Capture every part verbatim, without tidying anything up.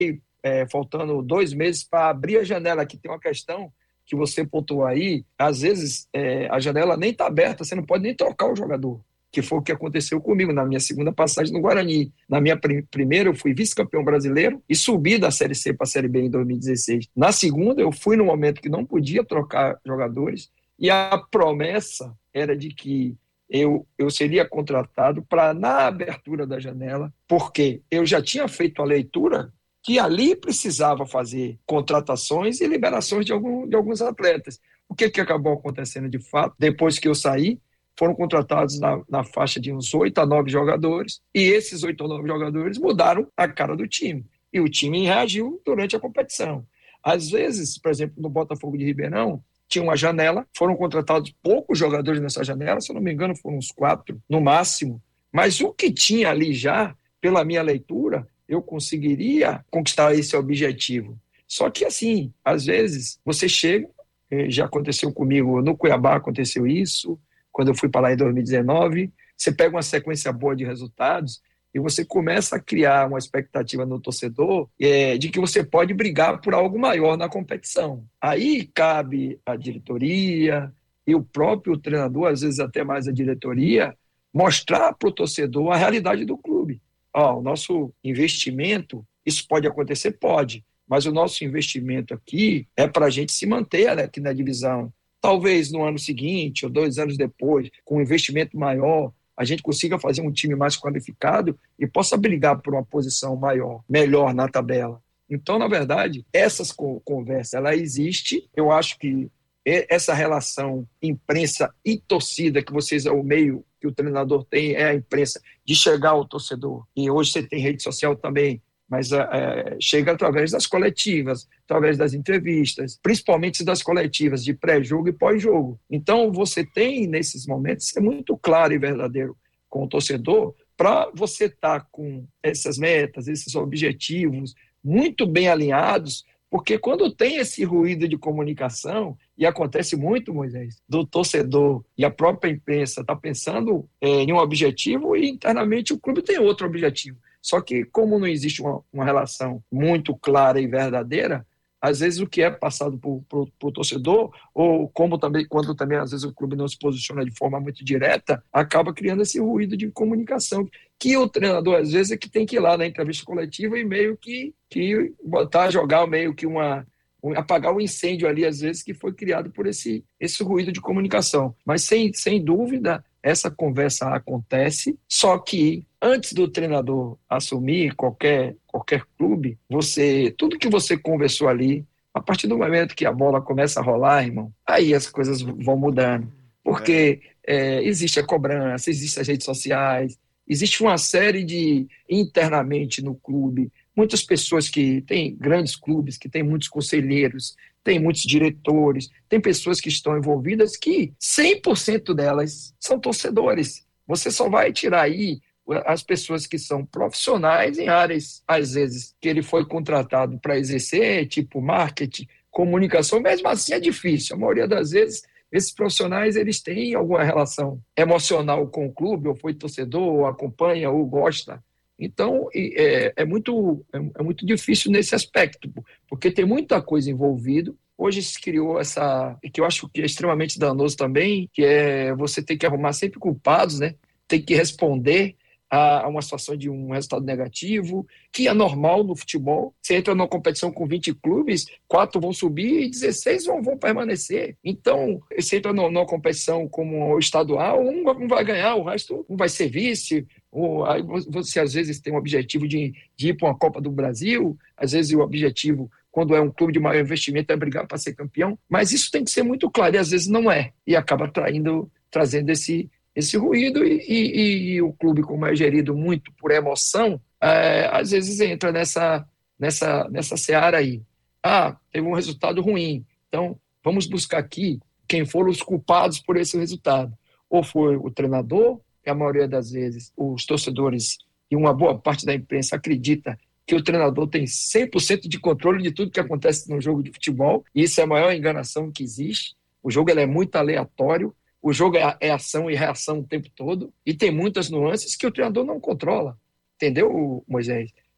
é, faltando dois meses para abrir a janela, que tem uma questão que você pontuou aí, às vezes é, a janela nem está aberta, você não pode nem trocar o jogador, que foi o que aconteceu comigo na minha segunda passagem no Guarani. Na minha prim- primeira, eu fui vice-campeão brasileiro e subi da Série C para a Série B em dois mil e dezesseis. Na segunda, eu fui no momento que não podia trocar jogadores e a promessa era de que eu, eu seria contratado para, na abertura da janela, porque eu já tinha feito a leitura que ali precisava fazer contratações e liberações de, algum, de alguns atletas. O que, que acabou acontecendo de fato? Depois que eu saí, foram contratados na, na faixa de uns oito a nove jogadores, e esses oito a nove jogadores mudaram a cara do time. E o time reagiu durante a competição. Às vezes, por exemplo, no Botafogo de Ribeirão, tinha uma janela, foram contratados poucos jogadores nessa janela, se eu não me engano, foram uns quatro no máximo. Mas o que tinha ali já, pela minha leitura, eu conseguiria conquistar esse objetivo. Só que, assim, às vezes, você chega, já aconteceu comigo no Cuiabá, aconteceu isso, quando eu fui para lá em dois mil e dezenove, você pega uma sequência boa de resultados e você começa a criar uma expectativa no torcedor é, de que você pode brigar por algo maior na competição. Aí cabe a diretoria e o próprio treinador, às vezes até mais a diretoria, mostrar para o torcedor a realidade do clube. Ó, o nosso investimento, isso pode acontecer? Pode, mas o nosso investimento aqui é para a gente se manter aqui na divisão. Talvez no ano seguinte ou dois anos depois, com um investimento maior, a gente consiga fazer um time mais qualificado e possa brigar por uma posição maior, melhor na tabela. Então, na verdade, essas conversas, ela existe. Eu acho que essa relação imprensa e torcida, que vocês é o meio que o treinador tem, é a imprensa, de chegar ao torcedor. E hoje você tem rede social também, mas é, chega através das coletivas, através das entrevistas, principalmente das coletivas de pré-jogo e pós-jogo. Então, você tem, nesses momentos, ser muito claro e verdadeiro com o torcedor para você estar com essas metas, esses objetivos muito bem alinhados, porque quando tem esse ruído de comunicação, e acontece muito, Moisés, do torcedor e a própria imprensa está pensando é, em um objetivo e internamente o clube tem outro objetivo. Só que, como não existe uma, uma relação muito clara e verdadeira, às vezes o que é passado para o torcedor, ou como também, quando também às vezes o clube não se posiciona de forma muito direta, acaba criando esse ruído de comunicação, que o treinador às vezes é que tem que ir lá na entrevista coletiva e meio que, que botar, jogar meio que uma, apagar o incêndio ali, às vezes, que foi criado por esse, esse ruído de comunicação. Mas, sem, sem dúvida, essa conversa acontece, só que antes do treinador assumir qualquer, qualquer clube, você, tudo que você conversou ali, a partir do momento que a bola começa a rolar, irmão, aí as coisas vão mudando. Porque é, existe a cobrança, existem as redes sociais, existe uma série de, internamente no clube, muitas pessoas que têm grandes clubes, que têm muitos conselheiros, tem muitos diretores, tem pessoas que estão envolvidas que cem por cento delas são torcedores. Você só vai tirar aí as pessoas que são profissionais em áreas, às vezes, que ele foi contratado para exercer, tipo marketing, comunicação, mesmo assim é difícil. A maioria das vezes, esses profissionais, eles têm alguma relação emocional com o clube, ou foi torcedor, ou acompanha, ou gosta. Então, é, é, muito, é muito difícil nesse aspecto, porque tem muita coisa envolvida. Hoje se criou essa, que eu acho que é extremamente danoso também, que é você ter que arrumar sempre culpados, né? Tem que responder a uma situação de um resultado negativo, que é normal no futebol. Você entra numa competição com vinte clubes, quatro vão subir e dezesseis vão, vão permanecer. Então, você entra numa competição como o estadual, um vai ganhar, o resto um vai ser vice. Ou, aí você, às vezes, tem um objetivo de, de ir para uma Copa do Brasil, às vezes o objetivo, quando é um clube de maior investimento, é brigar para ser campeão, mas isso tem que ser muito claro, e às vezes não é, e acaba traindo, trazendo esse esse ruído e, e, e o clube, como é gerido muito por emoção, é, às vezes entra nessa, nessa, nessa seara aí. Ah, teve um resultado ruim, então vamos buscar aqui quem foram os culpados por esse resultado. Ou foi o treinador, que a maioria das vezes os torcedores e uma boa parte da imprensa acredita que o treinador tem cem por cento de controle de tudo que acontece no jogo de futebol, e isso é a maior enganação que existe. O jogo ele é muito aleatório, o jogo é ação e reação o tempo todo, e tem muitas nuances que o treinador não controla. Entendeu, Moisés?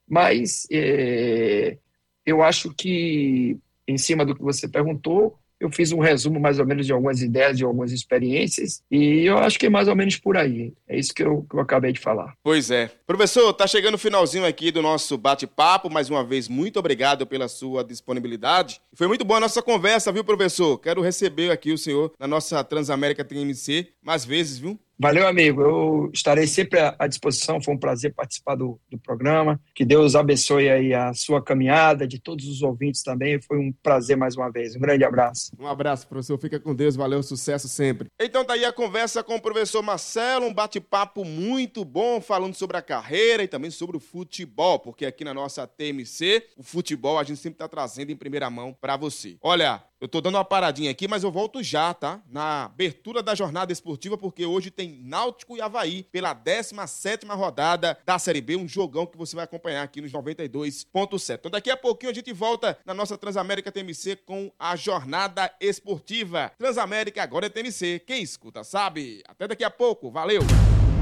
Mas é, eu acho que, em cima do que você perguntou, eu fiz um resumo mais ou menos de algumas ideias, de algumas experiências, e eu acho que é mais ou menos por aí. É isso que eu, que eu acabei de falar. Pois é. Professor, tá chegando o finalzinho aqui do nosso bate-papo. Mais uma vez, muito obrigado pela sua disponibilidade. Foi muito boa a nossa conversa, viu, professor? Quero receber aqui o senhor na nossa Transamérica T M C mais vezes, viu? Valeu, amigo. Eu estarei sempre à à disposição. Foi um prazer participar do, do programa. Que Deus abençoe aí a sua caminhada, de todos os ouvintes também. Foi um prazer mais uma vez. Um grande abraço. Um abraço, professor. Fica com Deus. Valeu, sucesso sempre. Então tá aí a conversa com o professor Marcelo, um bate-papo muito bom, falando sobre a carreira e também sobre o futebol, porque aqui na nossa T M C, o futebol a gente sempre tá trazendo em primeira mão pra você. Olha, eu tô dando uma paradinha aqui, mas eu volto já, tá? Na abertura da jornada esportiva, porque hoje tem Náutico e Avaí pela décima sétima rodada da Série B, um jogão que você vai acompanhar aqui nos noventa e dois ponto sete. Então daqui a pouquinho a gente volta na nossa Transamérica T M C com a jornada esportiva. Transamérica agora é T M C, quem escuta sabe. Até daqui a pouco, valeu!